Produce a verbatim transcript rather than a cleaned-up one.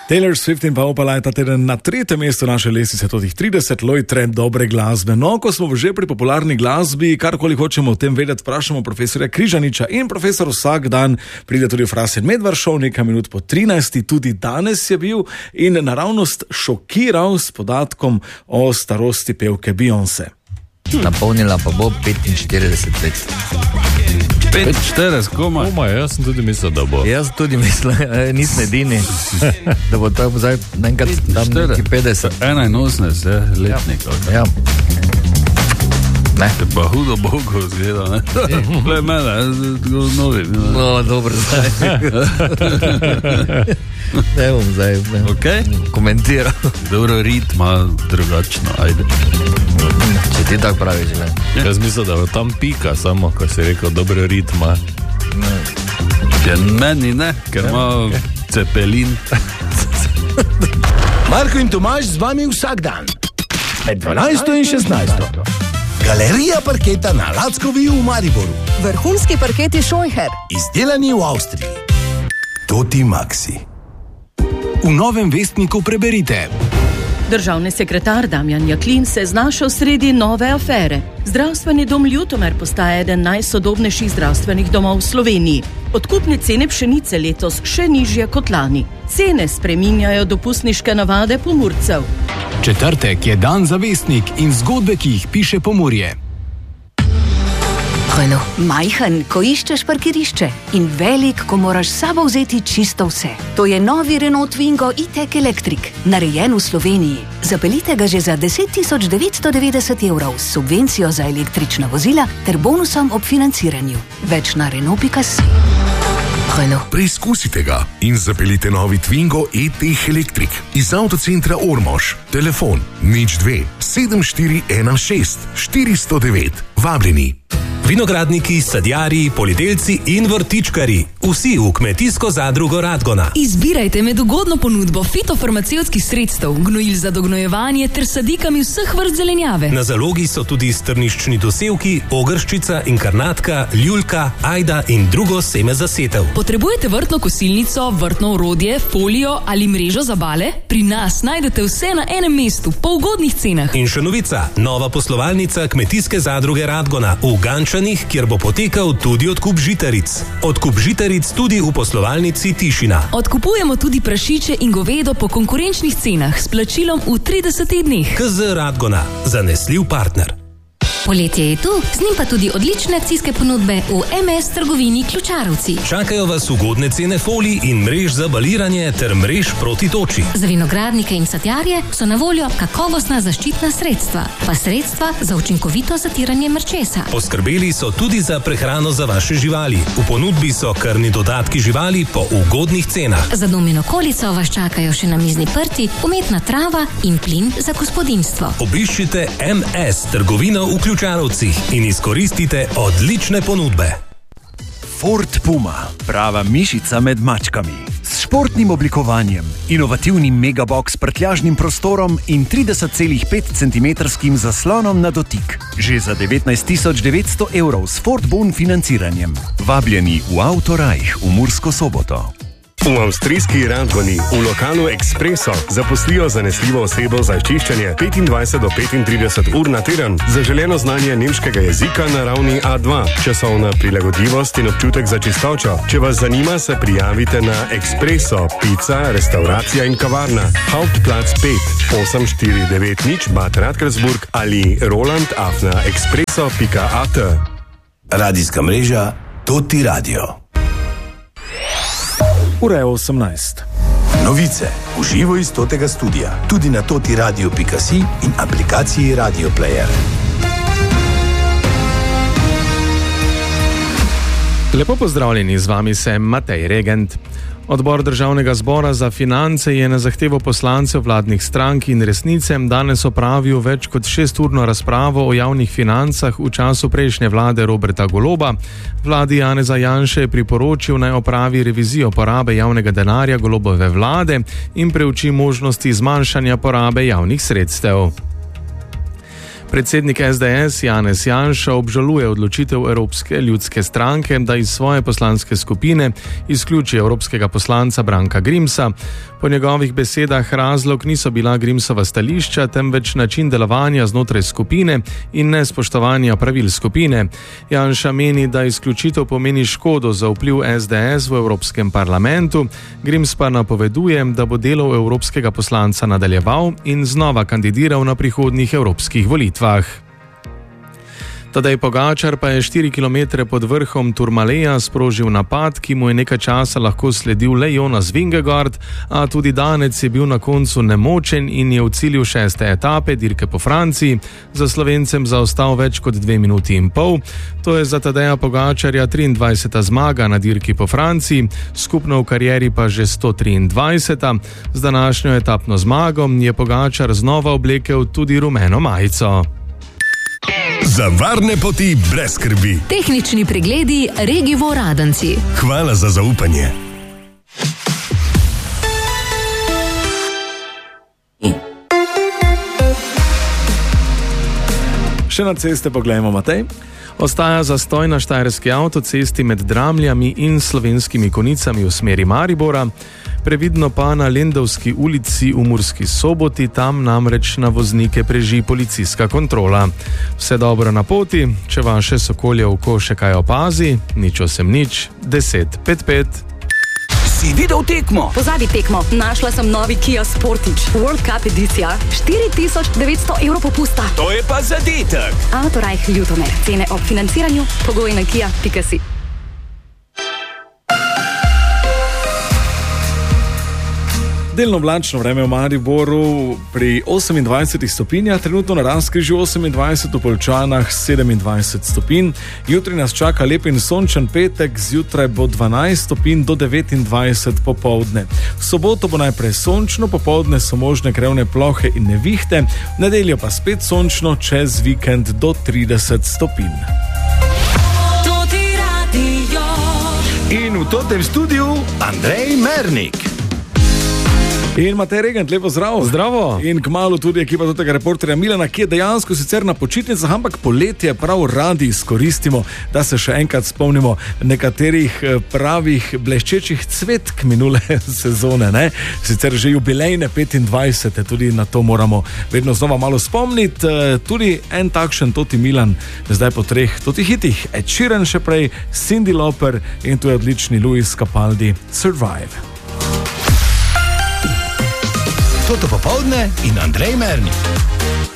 Taylor Swift in pa Opala je ta teden na tretjem mestu naše lestvice, totih trideset loj trend dobre glasbe. No, ko smo že pri popularni glasbi, karkoli hočemo o tem vedeti, vprašamo profesorja Križaniča in profesor vsak dan pride tudi v Frasen Medvar šov, nekaj minut po trinajsti, tudi danes je bil in naravnost šokiral s podatkom o starosti pevke Beyoncé. Napolnila pa bo petinštirideset let. petinštirideset, komaj. Komaj, jaz sem tudi mislil, da bo. Jaz tudi mislim, nisem edini, da bo to zdaj nekaj tam neki petdeset. enainosemdeset letnik. Ja. Ne. Je pa hudo bogo zgleda, ne? Gle mene, novi. No, dobro, zdaj. Ne bom zdaj ne. Okay. Komentiral. Dobro, ritma drugačno, ajde. Če ti tako praviš, ne? Ja. Jaz mislim, da bo tam pika samo, ko si rekel dobro ritma. Ne. Ja, meni ne, ker ima okay. Cepelin. Marko in Tomaž z vami vsak dan. Med dvanajsto in šestnajsto. Galerija parketa na Lackovi v Mariboru. Vrhunski parketi Scheucher. Izdelani v Avstriji. Toti Maxi. V Novem vestniku preberite. Državni sekretar Damjan Jaklin se je znašel sredi nove afere. Zdravstveni dom Ljutomer postaja eden najsodobnejših zdravstvenih domov v Sloveniji. Odkupne cene pšenice letos še nižje kot lani. Cene spreminjajo dopustniške navade Pomurcev. Četrtek je dan za vestnik in zgodbe, ki jih piše Pomurje. Hojno, majhen, ko iščeš parkirišče in velik, ko moraš s sabo vzeti čisto vse. To je novi Renault Twingo e-tech Electric, narejen v Sloveniji. Zapeljite ga že za deset tisoč devetsto devetdeset evrov s subvencijo za električna vozila ter bonusom ob financiranju. Več na renault pika si. Hojno. Preizkusite ga in zapeljite novi Twingo e-tech Electric iz avtocentra Ormož. Telefon nič dve sedem štiri ena šest štiri sto devet. Vabljeni. Vinogradniki, sadjarji, poljedelci in vrtičkari. Vsi v kmetijsko zadrugo Radgona. Izbirajte med ugodno ponudbo fitofarmacevtskih sredstev, gnojil za dognojevanje ter sadikami vseh vrst zelenjave. Na zalogi so tudi strniščni dosevki, ogrščica, inkarnatka, ljulka, ajda in drugo seme za setev. Potrebujete vrtno kosilnico, vrtno orodje, folijo ali mrežo za bale? Pri nas najdete vse na enem mestu, po ugodnih cenah. In še novica, nova poslovalnica kmetijske zadruge Radgona v Gančanih, kjer bo potekal tudi odkup žitaric. Odkup žitaric tudi v poslovalnici Tišina. Odkupujemo tudi prašiče in govedo po konkurenčnih cenah s plačilom v tridesetih dneh. K Z Radgona, zanesljiv partner. Poletje je tu, z njim pa tudi odlične akcijske ponudbe v M S trgovini Ključarovci. Čakajo vas ugodne cene folij in mrež za baliranje ter mrež proti toči. Za vinogradnike in sadjarje so na voljo kakovostna zaščitna sredstva, pa sredstva za učinkovito zatiranje mrčesa. Poskrbeli so tudi za prehrano za vaše živali. V ponudbi so krvni dodatki živali po ugodnih cenah. Za dom in okolico vas čakajo še namizni prti, umetna trava in plin za gospodinjstvo. Obiščite M S trgovino v Ključarovcih in izkoristite odlične ponudbe. Ford Puma, prava mišica med mačkami. S športnim oblikovanjem, inovativnim megabox s prtljažnim prostorom in trideset celih pet centimetrskim zaslonom na dotik. Že za devetnajst tisoč devetsto evrov s Ford Bon financiranjem. Vabljeni v Autorajh v Mursko Soboto. V avstrijski Radgoni v lokalu Expresso zaposlijo zanesljivo osebo za čiščenje petindvajset do petintrideset ur na teden, zaželeno znanje nemškega jezika na ravni A dva, časovna prilagodljivost in občutek za čistočo. Če vas zanima, se prijavite na Expresso, pica, restauracija in kavarna, Hauptplatz pet, osem štiri devet nič Bad Radkersburg ali roland afna expresso pika at. Radijska mreža Toti Radio. Ura je osemnajst. Novice v živo iz Totega studia, tudi na toti radio pika si in aplikaciji Radio Player. Lepo pozdravljeni, z vami sem Matej Regent. Odbor Državnega zbora za finance je na zahtevo poslancev vladnih strank in Resnice danes opravil več kot šesturno razpravo o javnih financah v času prejšnje vlade Roberta Goloba. Vladi Janeza Janše je priporočil, naj opravi revizijo porabe javnega denarja Golobove vlade in preuči možnosti zmanjšanja porabe javnih sredstev. Predsednik es de es Janez Janša obžaluje odločitev Evropske ljudske stranke, da iz svoje poslanske skupine izključi evropskega poslanca Branka Grimsa. Po njegovih besedah razlog niso bila Grimsova stališča, temveč način delovanja znotraj skupine in nespoštovanja pravil skupine. Janša meni, da izključitev pomeni škodo za vpliv es de es v Evropskem parlamentu. Grims pa napoveduje, da bo delo evropskega poslanca nadaljeval in znova kandidiral na prihodnjih evropskih volitvah. Tadej Pogačar pa je štiri kilometre pod vrhom Tourmaleja sprožil napad, ki mu je nekaj časa lahko sledil le Jonas Vingegaard, a tudi danec je bil na koncu nemočen in je v cilju šeste etape dirke po Franciji za Slovencem zaostal več kot dve minuti in pol. To je za Tadeja Pogačarja triindvajseta zmaga na dirki po Franciji, skupno v karieri pa že sto triindvajseta. Z današnjo etapno zmago je Pogačar znova oblekel tudi rumeno majico. Za varne poti brez skrbi. Tehnični pregledi Regivo Radenci. Hvala za zaupanje. Še na ceste pogledajmo, Matej. Ostaja zastoj na štajerski avtocesti med Dramljami in Slovenskimi Konicami v smeri Maribora. Previdno pa na Lendavski ulici v Murski Soboti, tam namreč na voznike preži policijska kontrola. Vse dobro na poti, če vaše sokolje oko še kaj opazi, nič osem nič, deset pet pet. Si videl tekmo? Pozabi tekmo, našla sem novi Kia Sportage, World Cup edicija, štiri tisoč devetsto evrov popusta. To je pa zadetek. Autorajh Ljutomer, cene ob financiranju, pogoji na kia pika si. Delno oblačno vreme v Mariboru pri osemindvajsetih stopinjah, trenutno na Razkrižju osemindvajset, v Poljčanah sedemindvajset stopinj. Jutri nas čaka lep in sončen petek, zjutraj bo dvanajst stopinj do devetindvajset popoldne. V soboto bo najprej sončno, popoldne so možne krevne plohe in nevihte, v nedeljo pa spet sončno, čez vikend do trideset stopinj. In v totem studiu Andrej Mernik. In Matej Regent, lepo zdrav. Zdravo. In kmalu tudi ekipa tega reporterja Milana, ki je dejansko sicer na počitnicah, ampak poletje prav radi izkoristimo, da se še enkrat spomnimo nekaterih pravih bleščečih cvetk minule sezone, ne? Sicer že jubilejne petindvajsete, tudi na to moramo vedno znova malo spomniti. Tudi en takšen Toti Milan, zdaj po treh Toti hitih, Ed Sheeran še prej, Cyndi Lauper in tu je odlični Luis Capaldi, Survive. Toto popoldne in Andrej Mernik.